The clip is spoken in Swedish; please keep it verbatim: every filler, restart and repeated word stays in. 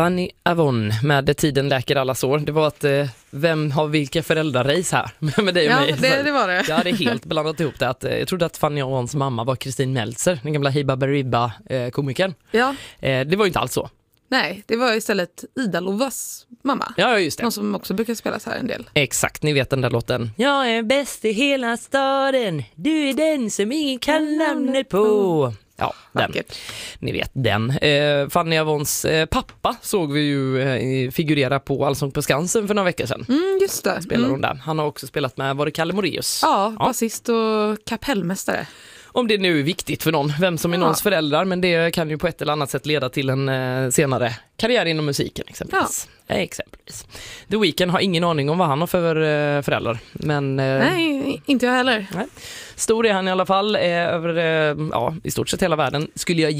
Fanny Avon med Tiden läker alla sår. Det var att eh, vem har vilka föräldrarace här med dig och ja, mig. det, det var det. Jag hade helt blandat ihop det. Att, eh, jag trodde att Fanny Avons mamma var Kristin Meltzer, den gamla Hiba Beriba eh, komikern. Ja. Eh, det var ju inte alls så. Nej, det var istället Ida Lovas mamma. Ja, just det. Någon som också brukar spelas här en del. Exakt, ni vet den där låten. Jag är bäst i hela staden. Du är den som ingen kan namnet på. Ja, den. Ni vet den. Eh, Fanny Avons eh, pappa såg vi ju eh, figurera på Allsång på Skansen för några veckor sedan. Mm, just det. Spelar mm. hon där. Han har också spelat med, var det Kalle Moraeus? Ja, ja, basist och kapellmästare. Om det nu är viktigt för någon, vem som är ja. någons föräldrar, men det kan ju på ett eller annat sätt leda till en eh, senare karriär inom musiken exempelvis. Ja. Eh, exempelvis. The Weeknd har ingen aning om vad han har för eh, föräldrar. Men, eh, nej, inte jag heller. Nej. Stor är han i alla fall, eh, över eh, ja, i stort sett hela världen. Skulle jag